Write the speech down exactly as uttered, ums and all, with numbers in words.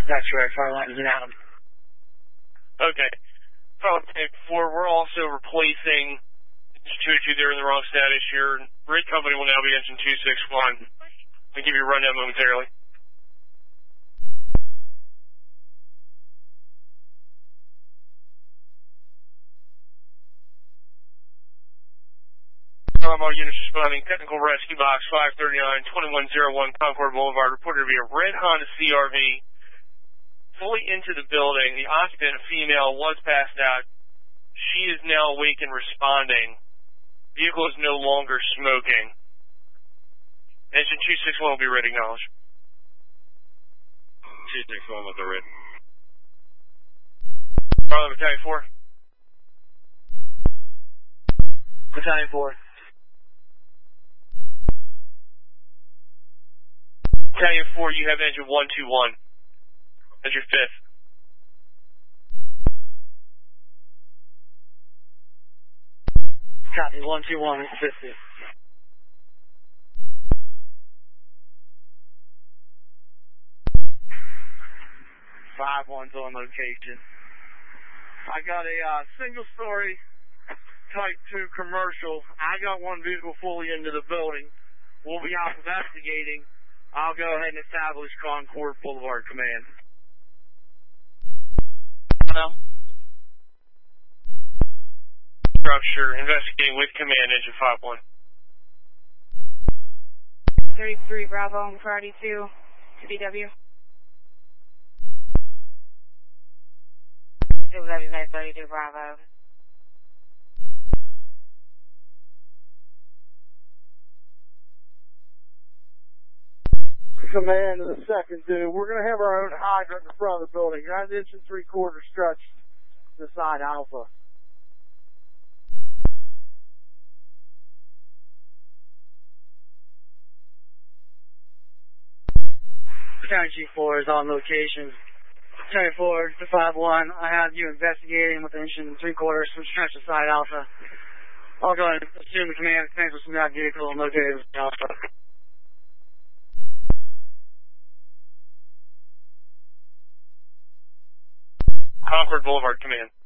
That's correct. Fire line is in Adam. Okay. Fire line four, we're also replacing two two there in the wrong status here. Rig company will now be engine two six one. I'll give you a rundown momentarily. Um, all units responding. Technical rescue box five thirty-nine, twenty-one oh one Concord Boulevard. Reported to be a red Honda C R V. Fully into the building. The occupant, a female, was passed out. She is now awake and responding. Vehicle is no longer smoking. Engine two six one will be ready, acknowledge. two six one with the red. Bravo, Battalion four. Battalion four. Battalion four, you have engine one two one. That's your fifth. Copy, one two one, fifty. Five one's on location. I got a uh, single story type two commercial. I got one vehicle fully into the building. We'll be out investigating. I'll go ahead and establish Concord Boulevard Command. No. Structure, investigating with command, engine five one. thirty-three Bravo, priority two, to B W. two W, thirty-two Bravo. Command to the second, dude. We're going to have our own hydrant in the front of the building. You're on the inch and three quarter stretch to side Alpha. Battalion G four is on location. Battalion four to five one. I have you investigating with the inch and three quarters from stretch to side Alpha. I'll go ahead and assume the command stands with some that vehicle and located with Alpha. Concord Boulevard Command.